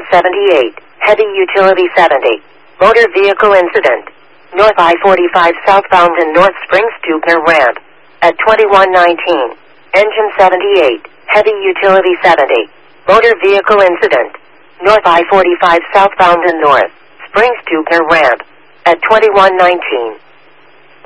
78, heavy utility 70, motor vehicle incident, North I-45 southbound in North Springs Dubner ramp, at 2119, engine 78, heavy utility 70, motor vehicle incident, North I-45 southbound in North Springs Dubner ramp, at 2119.